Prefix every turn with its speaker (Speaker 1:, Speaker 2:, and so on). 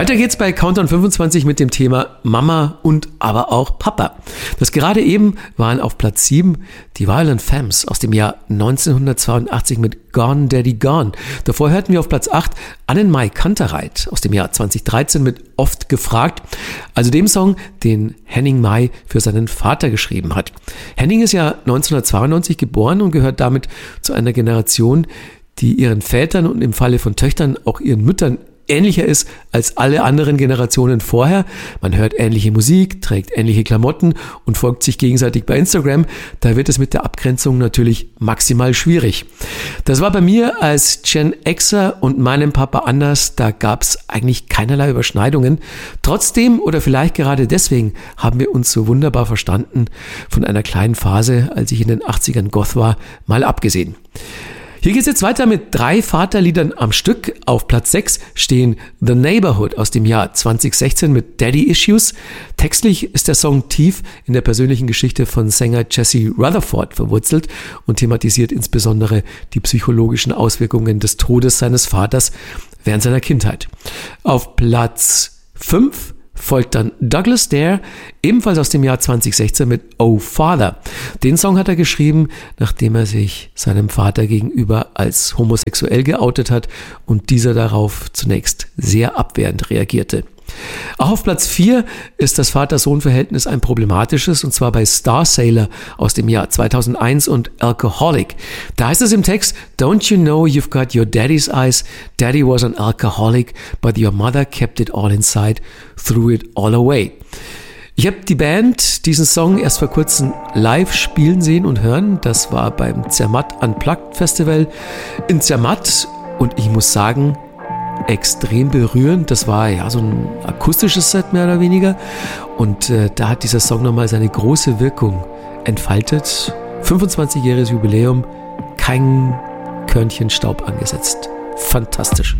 Speaker 1: Weiter geht's bei Countdown 25 mit dem Thema Mama und aber auch Papa. Das gerade eben waren auf Platz 7 die Violent Femmes aus dem Jahr 1982 mit Gone Daddy Gone. Davor hörten wir auf Platz 8 Annenmai Kantereit aus dem Jahr 2013 mit Oft gefragt, also dem Song, den Henning Mai für seinen Vater geschrieben hat. Henning ist ja 1992 geboren und gehört damit zu einer Generation, die ihren Vätern und im Falle von Töchtern auch ihren Müttern ähnlicher ist als alle anderen Generationen vorher. Man hört ähnliche Musik, trägt ähnliche Klamotten und folgt sich gegenseitig bei Instagram. Da wird es mit der Abgrenzung natürlich maximal schwierig. Das war bei mir als Gen Xer und meinem Papa anders. Da gab es eigentlich keinerlei Überschneidungen. Trotzdem oder vielleicht gerade deswegen haben wir uns so wunderbar verstanden. Von einer kleinen Phase, als ich in den 80ern Goth war, mal abgesehen. Hier geht es jetzt weiter mit 3 Vaterliedern am Stück. Auf Platz 6 stehen The Neighborhood aus dem Jahr 2016 mit Daddy Issues. Textlich ist der Song tief in der persönlichen Geschichte von Sänger Jesse Rutherford verwurzelt und thematisiert insbesondere die psychologischen Auswirkungen des Todes seines Vaters während seiner Kindheit. Auf Platz 5 folgt dann Douglas Dare, ebenfalls aus dem Jahr 2016 mit Oh Father. Den Song hat er geschrieben, nachdem er sich seinem Vater gegenüber als homosexuell geoutet hat und dieser darauf zunächst sehr abwehrend reagierte. Auch auf Platz 4 ist das Vater-Sohn-Verhältnis ein problematisches, und zwar bei Star Sailor aus dem Jahr 2001 und Alcoholic. Da heißt es im Text, Don't you know you've got your daddy's eyes? Daddy was an alcoholic, but your mother kept it all inside, threw it all away. Ich habe die Band diesen Song erst vor kurzem live spielen sehen und hören. Das war beim Zermatt Unplugged Festival in Zermatt und ich muss sagen, extrem berührend. Das war ja so ein akustisches Set mehr oder weniger und da hat dieser Song nochmal seine große Wirkung entfaltet. 25-jähriges Jubiläum, kein Körnchen Staub angesetzt. Fantastisch.